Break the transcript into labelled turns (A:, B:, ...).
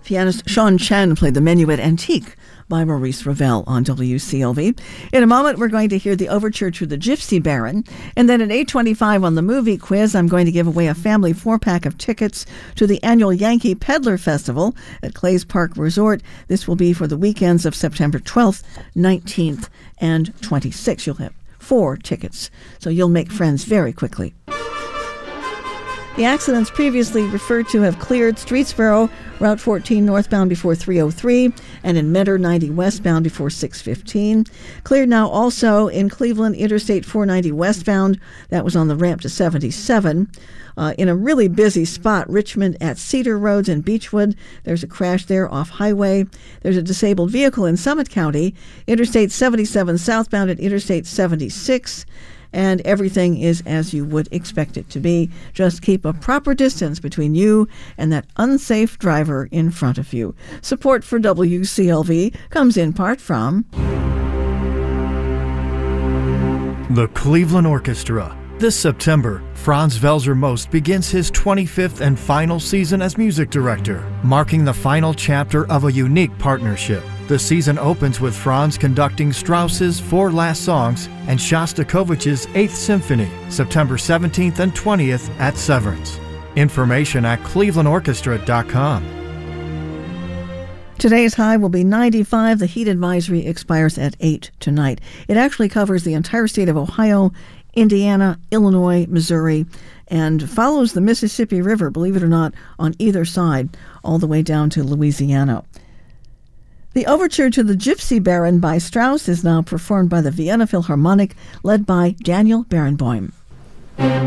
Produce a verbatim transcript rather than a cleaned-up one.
A: Pianist Sean Chen played the Menuet Antique by Maurice Ravel on W C L V. In a moment, we're going to hear the overture to The Gypsy Baron. And then at eight twenty-five on the movie quiz, I'm going to give away a family four-pack of tickets to the annual Yankee Peddler Festival at Clay's Park Resort. This will be for the weekends of September twelfth, nineteenth, and twenty-sixth. You'll have four tickets, so you'll make friends very quickly. The accidents previously referred to have cleared. Streetsboro, Route fourteen northbound before three oh three, and in Mentor, ninety westbound before six fifteen. Cleared now also in Cleveland, Interstate four ninety westbound. That was on the ramp to seventy-seven. Uh, in a really busy spot, Richmond at Cedar Roads and Beechwood, there's a crash there off highway. There's a disabled vehicle in Summit County, Interstate seventy-seven southbound at Interstate seventy-six. And everything is as you would expect it to be. Just keep a proper distance between you and that unsafe driver in front of you. Support for W C L V comes in part from
B: the Cleveland Orchestra. This September, Franz Welser Most begins his twenty-fifth and final season as music director, marking the final chapter of a unique partnership. The season opens with Franz conducting Strauss's Four Last Songs and Shostakovich's Eighth Symphony, September seventeenth and twentieth at Severance. Information at cleveland orchestra dot com.
A: Today's high will be ninety-five. The heat advisory expires at eight tonight. It actually covers the entire state of Ohio, Indiana, Illinois, Missouri, and follows the Mississippi River, believe it or not, on either side, all the way down to Louisiana. The overture to The Gypsy Baron by Strauss is now performed by the Vienna Philharmonic, led by Daniel Barenboim.